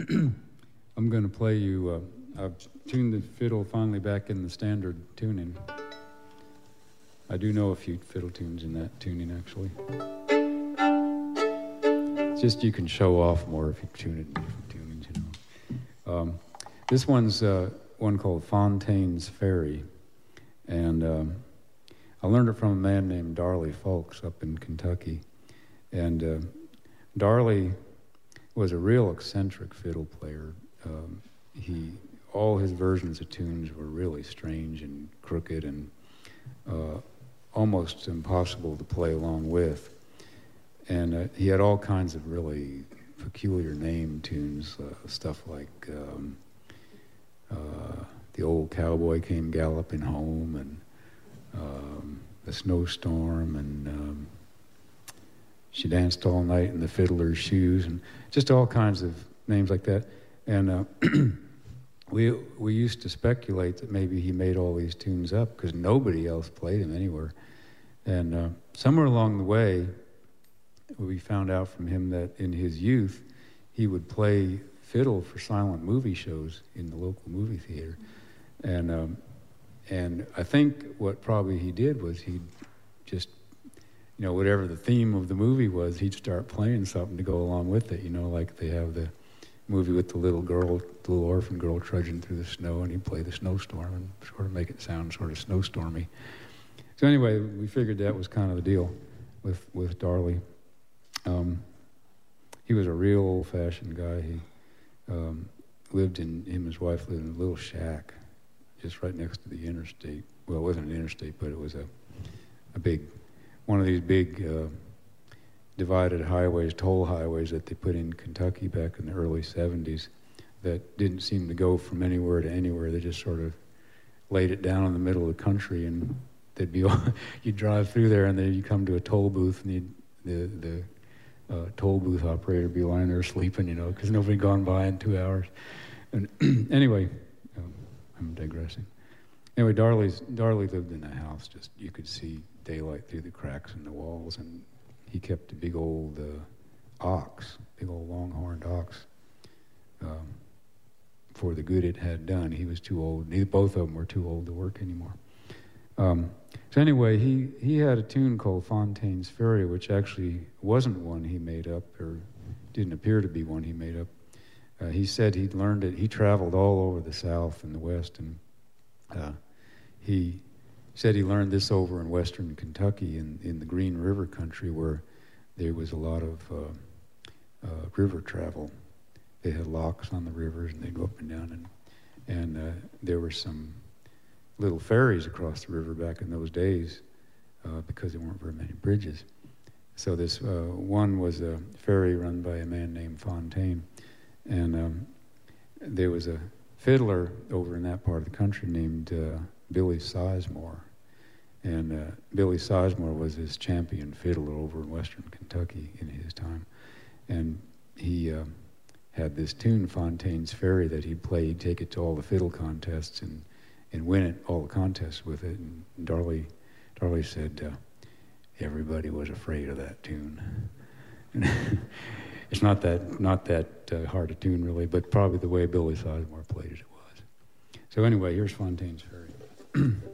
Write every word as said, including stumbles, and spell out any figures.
I'm going to play you, uh, I've tuned the fiddle finally back in the standard tuning. I do know a few fiddle tunes in that tuning, actually. It's just you can show off more if you tune it in different tunings, you know. Um, this one's uh, one called Fontaine's Ferry, and um, I learned it from a man named Darley Folks up in Kentucky. And uh, Darley was a real eccentric fiddle player. Um, he, all his versions of tunes were really strange and crooked and uh, almost impossible to play along with. And uh, he had all kinds of really peculiar name tunes, uh, stuff like um, uh, The Old Cowboy Came Galloping Home, and um, The Snowstorm, and um, She Danced All Night in the Fiddler's Shoes, and just all kinds of names like that. And uh, we we used to speculate that maybe he made all these tunes up because nobody else played them anywhere. And uh, somewhere along the way, we found out from him that in his youth, he would play fiddle for silent movie shows in the local movie theater. And um, and I think what probably he did was he'd just, you know, whatever the theme of the movie was, he'd start playing something to go along with it, you know, like they have the movie with the little girl, the little orphan girl trudging through the snow, and he'd play the snowstorm and sort of make it sound sort of snowstormy. So anyway, we figured that was kind of the deal with, with Darley. Um, he was a real old-fashioned guy. He um, lived in, him and his wife lived in a little shack just right next to the interstate. Well, it wasn't an interstate, but it was a, a big, one of these big uh, divided highways, toll highways that they put in Kentucky back in the early seventies that didn't seem to go from anywhere to anywhere. They just sort of laid it down in the middle of the country, and they'd be, you'd drive through there, and then you come to a toll booth, and you'd, the the uh, toll booth operator would be lying there sleeping, you know, because nobody had gone by in two hours. And anyway, um, I'm digressing. Anyway, Darley's, Darley lived in a house, just you could see daylight through the cracks in the walls, and he kept a big old uh, ox, big old longhorned ox, um, for the good it had done. He was too old. Neither, both of them were too old to work anymore. Um, so anyway, he, he had a tune called Fontaine's Ferry, which actually wasn't one he made up, or didn't appear to be one he made up. Uh, he said he'd learned it. He traveled all over the South and the West, and uh, he said he learned this over in western Kentucky in, in the Green River country, where there was a lot of uh, uh, river travel. They had locks on the rivers, and they'd go up and down, and, and uh, there were some little ferries across the river back in those days uh, because there weren't very many bridges. So this uh, one was a ferry run by a man named Fontaine, and um, there was a fiddler over in that part of the country named uh, Billy Sizemore. And uh, Billy Sizemore was his champion fiddler over in western Kentucky in his time. And he uh, had this tune, Fontaine's Ferry, that he'd play. He'd take it to all the fiddle contests and, and win it, all the contests with it. And Darley, Darley said uh, everybody was afraid of that tune. It's not that not that uh, hard a tune, really, but probably the way Billy Sizemore played it, it was. So anyway, here's Fontaine's Ferry.